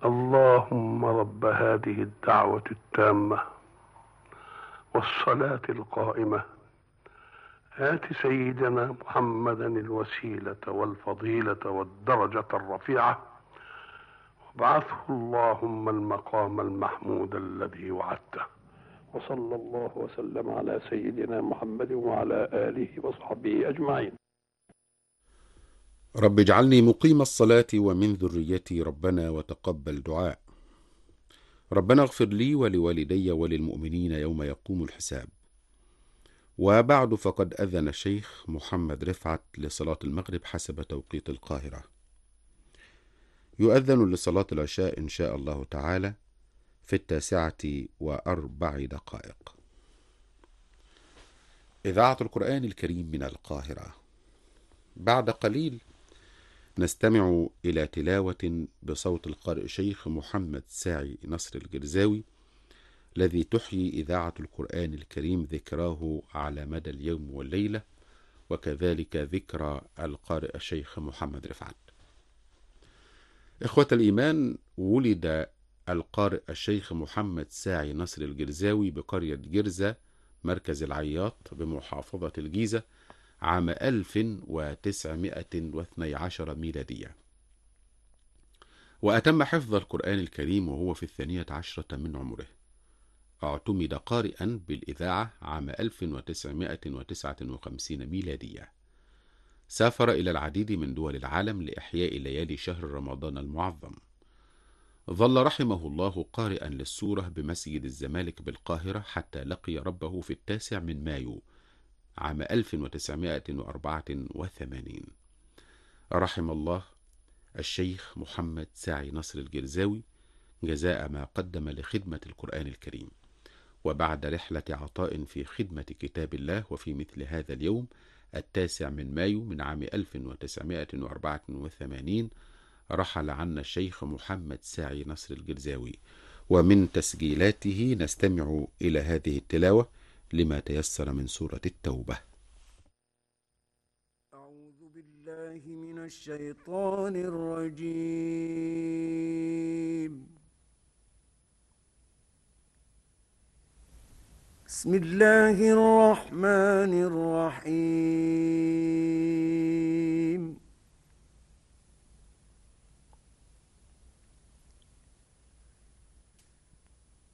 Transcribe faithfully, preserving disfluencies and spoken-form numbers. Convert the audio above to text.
اللهم رب هذه الدعوة التامة والصلاة القائمة، آت سيدنا محمدا الوسيلة والفضيلة والدرجة الرفيعة، وابعثه اللهم المقام المحمود الذي وعدته. وصلى الله وسلم على سيدنا محمد وعلى آله وصحبه أجمعين. رب اجعلني مقيم الصلاة ومن ذريتي ربنا وتقبل دعاء. ربنا اغفر لي ولوالدي وللمؤمنين يوم يقوم الحساب. وبعد، فقد أذن الشيخ محمد رفعت لصلاة المغرب حسب توقيت القاهرة. يؤذن لصلاة العشاء إن شاء الله تعالى في التاسعة وأربع دقائق. إذاعة القرآن الكريم من القاهرة. بعد قليل نستمع إلى تلاوة بصوت القارئ شيخ محمد ساعي نصر الجرزاوي، الذي تحيي إذاعة القرآن الكريم ذكراه على مدى اليوم والليلة، وكذلك ذكرى القارئ الشيخ محمد رفعت. إخوة الإيمان، ولد القارئ الشيخ محمد ساعي نصر الجرزاوي بقرية جرزة مركز العياط بمحافظة الجيزة عام ألف وتسعمائة واثني عشر ميلادية، وأتم حفظ القرآن الكريم وهو في الثانية عشرة من عمره. اعتمد قارئا بالإذاعة عام ألف وتسعمائة وتسعة وخمسين ميلادية. سافر إلى العديد من دول العالم لإحياء ليالي شهر رمضان المعظم. ظل رحمه الله قارئا للسورة بمسجد الزمالك بالقاهرة حتى لقي ربه في التاسع من مايو عام ألف وتسعمائة وأربعة وثمانين. رحم الله الشيخ محمد ساعي نصر الجرزاوي جزاء ما قدم لخدمة القرآن الكريم. وبعد رحلة عطاء في خدمة كتاب الله، وفي مثل هذا اليوم التاسع من مايو من عام ألف وتسعمائة وأربعة وثمانين، رحل عنا الشيخ محمد ساعي نصر الجرزاوي. ومن تسجيلاته نستمع إلى هذه التلاوة لما تيسر من سورة التوبة. أعوذ بالله من الشيطان الرجيم. بسم الله الرحمن الرحيم.